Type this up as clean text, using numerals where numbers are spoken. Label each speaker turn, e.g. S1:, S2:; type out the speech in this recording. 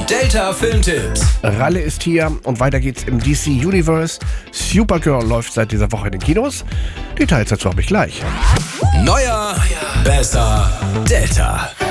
S1: Delta Filmtipps.
S2: Ralle ist hier und weiter geht's im DC Universe. Supergirl läuft seit dieser Woche in den Kinos. Details dazu habe ich gleich.
S1: Neuer, besser, Delta.